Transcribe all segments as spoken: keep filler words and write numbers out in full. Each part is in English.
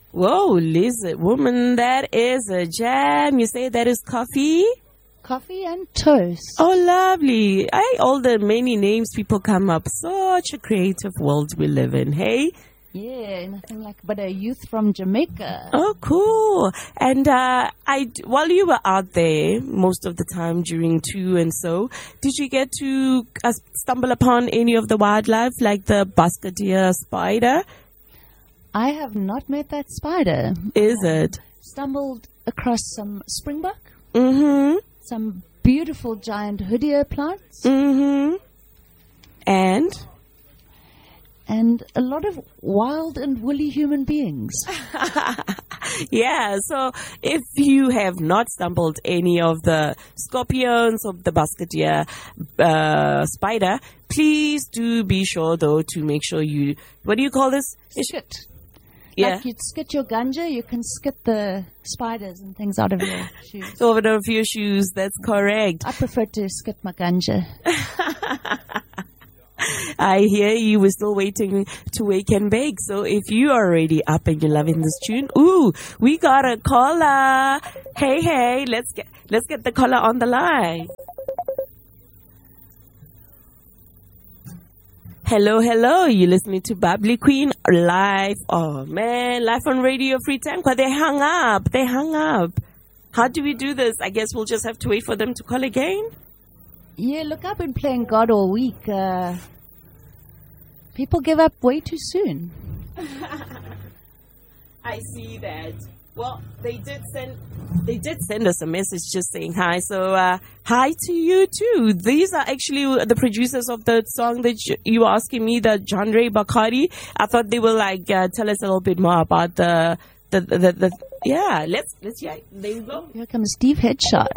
Whoa, lizard woman, that is a jam. You say that is coffee? Coffee and toast. Oh, lovely. I, all the many names people come up. Such a creative world we live in, hey? Yeah, nothing like but a youth from Jamaica. Oh, cool. And uh, I, while you were out there most of the time during two and so, did you get to uh, stumble upon any of the wildlife like the Baskerdia spider? I have not met that spider. Is it? Stumbled across some springbok. Mm-hmm. Some beautiful giant hoodie plants. Mm-hmm. And? And a lot of wild and woolly human beings. Yeah, so if you have not stumbled any of the scorpions of the Baskerdia uh, spider, please do be sure, though, to make sure you, what do you call this? Skit. Yeah. Like you'd skit your ganja, you can skit the spiders and things out of your shoes. Over of your shoes, that's correct. I prefer to skit my ganja. I hear you were still waiting to wake and bake. So if you are already up and you're loving this tune, ooh, we got a caller. Hey, hey, let's get let's get the caller on the line. Hello, hello. You're listening to Bubbly Queen live. Oh man, live on Radio Free Tankwa. They hung up. They hung up. How do we do this? I guess we'll just have to wait for them to call again. Yeah, look, I've been playing God all week. Uh, people give up way too soon. I see that. Well, they did send they did send us a message just saying hi. So uh, hi to you too. These are actually the producers of the song that you, you were asking me, the John Ray Bacardi. I thought they will like uh, tell us a little bit more about the the the, the, the yeah. Let's let's yeah. There you go. Here comes Steve Headshot.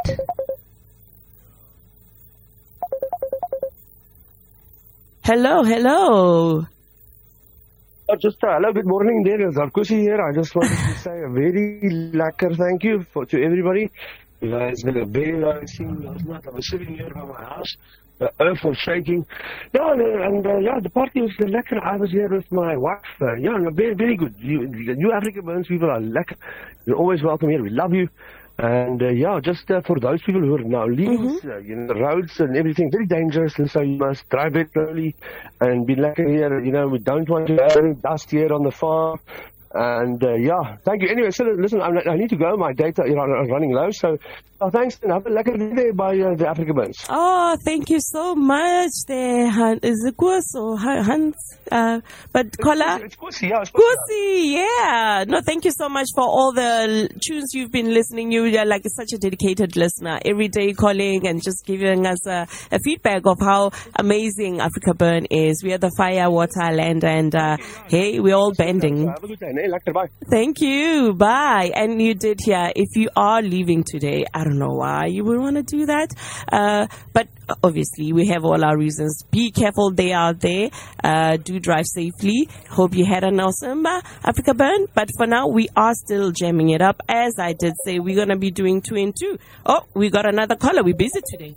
Hello, hello. Uh, just uh, hello, good morning there. It's Arkusi here. I just wanted to say a very lekker thank you for, to everybody. You know, it's been a very long scene last night. I was sitting here by my house. The earth was shaking. Yeah, and, uh, and uh, yeah, the party was lekker. I was here with my wife. Uh, yeah, no, very, very good. You, the New Africa Burns people are lekker. You're always welcome here. We love you. And uh, yeah, just uh, for those people who are now leaving, mm-hmm. uh, you know, the roads and everything, very dangerous, and so you must drive it slowly and be lucky here. You know, we don't want to have any dust here on the farm. And uh, yeah, thank you. Anyway, so listen, I'm, I need to go. My data is running low. So oh, thanks, and have a lekker day there by uh, the Africa Burns. Oh, thank you so much there, Han. Is it Kurs or Hans? Uh, but Kola? It's Kusi, yeah. It's Kusi, yeah. No, thank you so much for all the tunes you've been listening. You are like such a dedicated listener. Every day calling and just giving us a, a feedback of how amazing Africa Burn is. We are the fire, water, land, and uh, hey, we're all bending. Have a good day. Lekker, bye. Thank you. Bye. And you did hear, if you are leaving today, I don't know why you would want to do that. Uh, but obviously, we have all our reasons. Be careful they out there. Uh, do drive safely. Hope you had an awesome uh, Africa Burn. But for now, we are still jamming it up. As I did say, we're going to be doing two and two. Oh, we got another caller. We're busy today.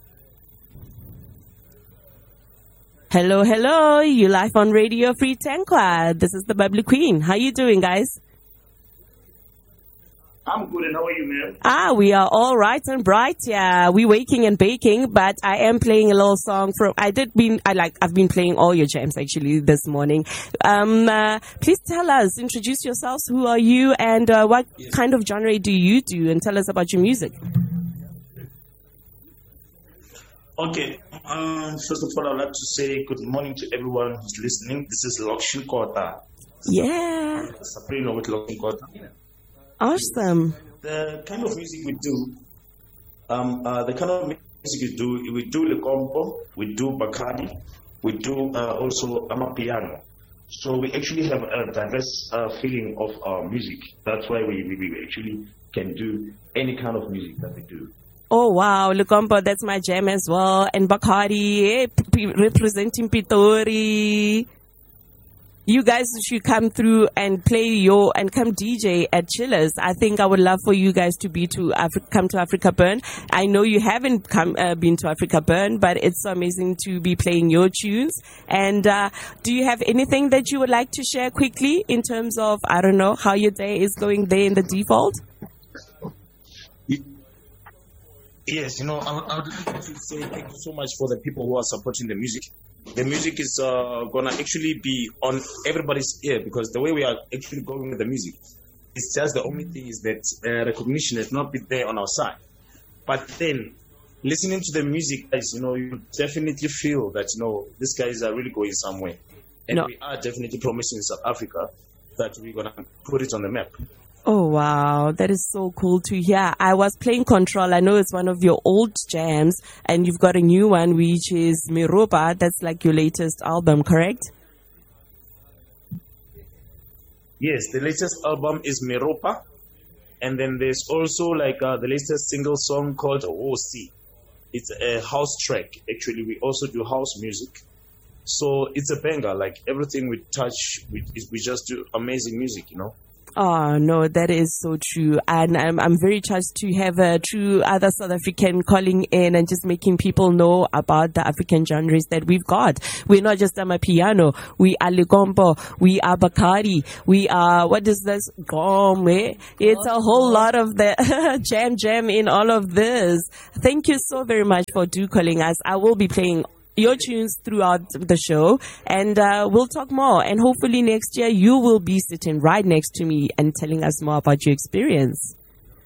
Hello, hello. You live on Radio Free Tankwa. This is the Bubbly Queen. How you doing, guys? I'm good, and how are you, man? Ah, we are all right and bright. Yeah, we waking and baking, but I am playing a little song from. I did been. I like. I've been playing all your jams actually this morning. Um, uh, please tell us, introduce yourselves. Who are you, and uh, what yes. kind of genre do you do? And tell us about your music. Okay. Um, first of all, I'd like to say good morning to everyone who's listening. This is Lokshin Kota. Yeah. Sabrina with Lokshin Kota. Awesome. The kind of music we do, um, uh, the kind of music we do, we do Lekompo, we do Bacardi, we do uh, also Amapiano. So we actually have a diverse uh, feeling of our music. That's why we, we, we actually can do any kind of music that we do. Oh wow, Lukompo, that's my jam as well. And Bacardi, eh, p- p- representing Pitori. you guys should come through and play your and come D J at Chillers. I think I would love for you guys to be to Afri- come to Africa Burn. I know you haven't come uh, been to Africa Burn, but it's so amazing to be playing your tunes. And uh, do you have anything that you would like to share quickly in terms of, I don't know, how your day is going there in the default? Yes, you know, I, would- I would like to say thank you so much for the people who are supporting the music. The music is uh, gonna actually be on everybody's ear because the way we are actually going with the music, it's just the only thing is that uh, recognition has not been there on our side. But then, listening to the music, guys, you know, you definitely feel that you know these guys are really going somewhere, and No. we are definitely promising South Africa that we're gonna put it on the map. Oh, wow. That is so cool to hear. I was playing Control. I know it's one of your old jams, and you've got a new one, which is Miropa. That's like your latest album, correct? Yes, the latest album is Miropa, and then there's also like uh, the latest single song called O C. It's a house track. Actually, we also do house music, so it's a banger. Like everything we touch, we we just do amazing music, you know. Oh, no, that is so true. And I'm, I'm very touched to have a true other South African calling in and just making people know about the African genres that we've got. We're not just Amapiano. We are Ligombo. We are Bakari. We are, what is this? Gome. It's a whole lot of the jam jam in all of this. Thank you so very much for do calling us. I will be playing your tunes throughout the show, and uh, we'll talk more, and hopefully next year you will be sitting right next to me and telling us more about your experience.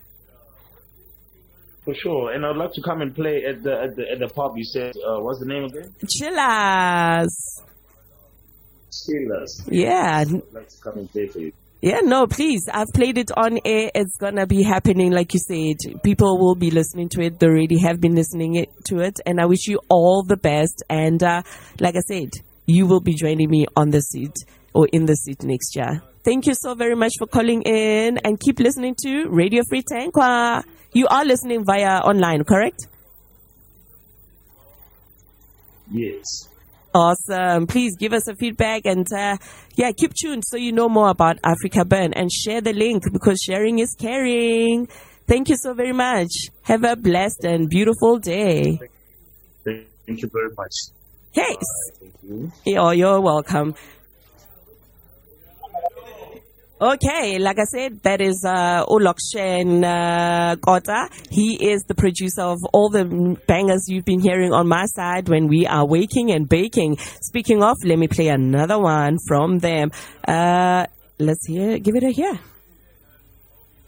For sure, and I'd like to come and play at the at the, at the pub. You said, uh, what's the name again? Chillers. Steelers. Yeah. I'd like to come and play for you. Yeah, no, please. I've played it on air. It's gonna be happening, like you said. People will be listening to it. They already have been listening it, to it. And I wish you all the best. And uh, like I said, you will be joining me on the seat or in the seat next year. Thank you so very much for calling in, and keep listening to Radio Free Tankwa. You are listening via online, correct? Yes. Awesome. Please give us a feedback, and uh, yeah, keep tuned so you know more about Africa Burn, and share the link because sharing is caring. Thank you so very much. Have a blessed and beautiful day. Thank you very much. Hey, Thank you. oh, you're welcome. Okay, like I said, that is uh, Olokshen uh, Kota. He is the producer of all the bangers you've been hearing on my side when we are waking and baking. Speaking of, let me play another one from them. Uh, let's hear, give it a hear.